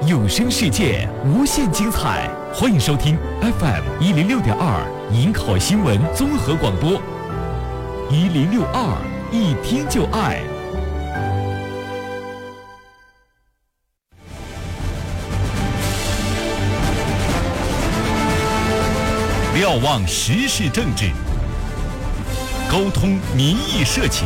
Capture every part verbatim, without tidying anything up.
有声世界，无限精彩。欢迎收听 F M 一零六点二营口新闻综合广播，一零六二一听就爱。瞭望时事政治，沟通民意社情，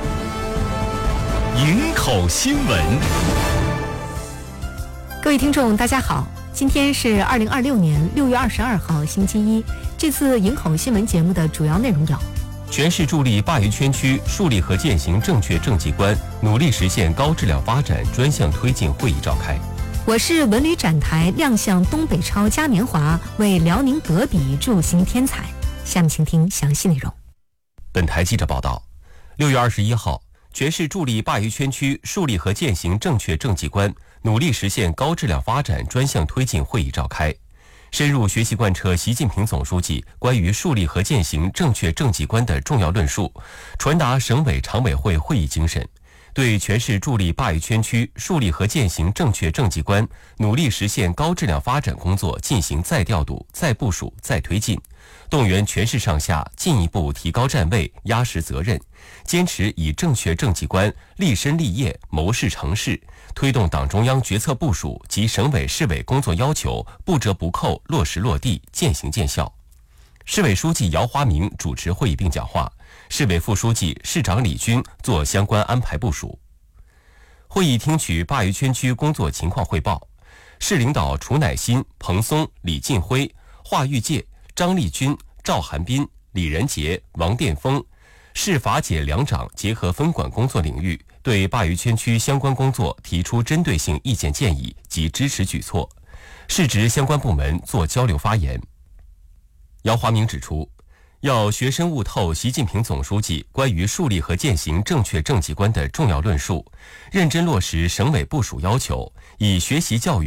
营口新闻。 各位听众大家好，今天是二零二六年六月二十二号星期一。这次营口新闻节目的主要内容有： 全市助力鲅鱼圈区树立和践行正确政绩观，努力实现高质量发展专项推进会议召开。 我是文旅展台亮相东北超嘉年华，为辽宁德比助兴添彩。下面请听详细内容。 本台记者报道，六月二十一号，全市助力鲅鱼圈区树立和践行正确政绩观，努力实现高质量发展专项推进会议召开，深入学习贯彻习近平总书记关于树立和践行正确政绩观的重要论述，传达省委常委会会议精神，对全市助力鲅鱼圈区树立和践行正确政绩观，努力实现高质量发展工作进行再调度、再部署、再推进，动员全市上下进一步提高站位、压实责任，坚持以正确政绩观立身立业、谋事成事，推动党中央决策部署及省委市委工作要求不折不扣落实落地、渐行渐效。市委书记姚华明主持会议并讲话，市委副书记、市长李军做相关安排部署。会议听取鲅鱼圈区工作情况汇报，市领导楚乃馨、彭松、李进辉、华玉介、张立军、赵寒斌、李仁杰、王殿峰，市法检两长结合分管工作领域，对鲅鱼圈区相关工作提出针对性意见建议及支持举措，市直相关部门做交流发言。姚华明指出，要学深悟透习近平总书记关于树立和践行正确政绩观的重要论述，认真落实省委部署要求，以学习教育